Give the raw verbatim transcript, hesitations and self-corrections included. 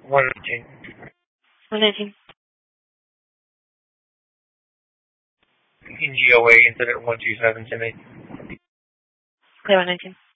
one nineteen. one nineteen. In G O A incident one two seven, Timmy. Okay, one nineteen.